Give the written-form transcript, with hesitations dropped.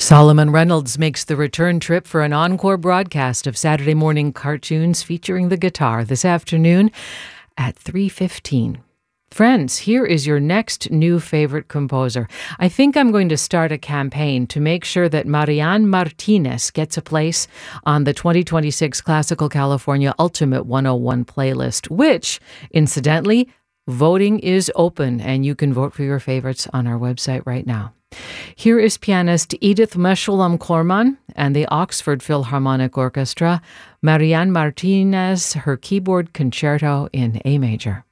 Solomon Reynolds makes the return trip for an encore broadcast of Saturday morning cartoons featuring the guitar this afternoon at 3:15. Friends, here is your next new favorite composer. I think I'm going to start a campaign to make sure that Marian Martinez gets a place on the 2026 Classical California Ultimate 101 playlist, which, incidentally, voting is open, and you can vote for your favorites on our website right now. Here is pianist Edith Meshulam-Korman and the Oxford Philharmonic Orchestra, Marian Martinez, her keyboard concerto in A major.